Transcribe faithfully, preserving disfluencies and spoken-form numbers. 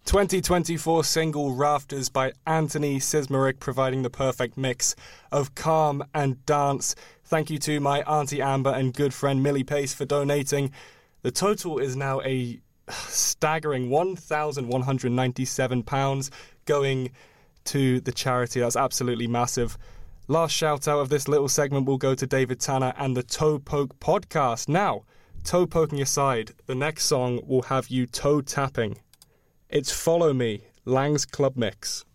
twenty twenty-four single Rafters by Anthony Sismaric, providing the perfect mix of calm and dance. Thank you to my Auntie Amber and good friend Millie Pace for donating. The total is now a staggering one thousand one hundred ninety-seven pounds going to the charity. That's absolutely massive. Last shout out of this little segment will go to David Tanner and the Toe Poke podcast. Now, toe poking aside, the next song will have you toe tapping. It's Follow Me, Lang's Club Mix.